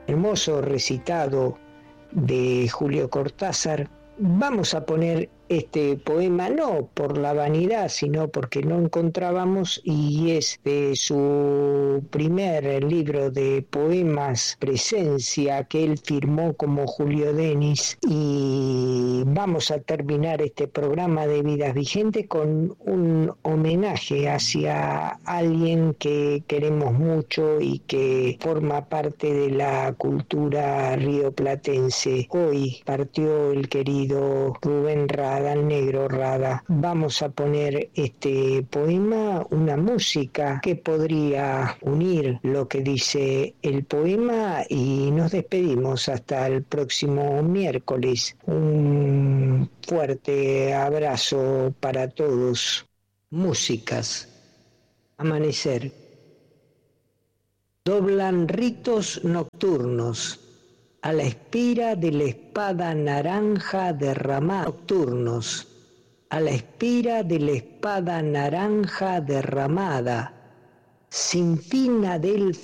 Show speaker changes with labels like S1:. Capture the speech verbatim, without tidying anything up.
S1: hermoso recitado de Julio Cortázar, vamos a poner este poema no por la vanidad, sino porque no encontrábamos, y es de su primer libro de poemas, Presencia, que él firmó como Julio Denis. Y vamos a terminar este programa de Vidas Vigentes con un homenaje hacia alguien que queremos mucho y que forma parte de la cultura rioplatense. Hoy partió el querido Rubén Rada, el negro Rada. Vamos a poner este poema, una música que podría unir lo que dice el poema, y nos despedimos hasta el próximo miércoles. Un fuerte abrazo para todos. Músicas. Amanecer. Doblan ritos nocturnos a la espira de la espada naranja derramada. Nocturnos, a la espira de la espada naranja derramada, sin fin Adelfo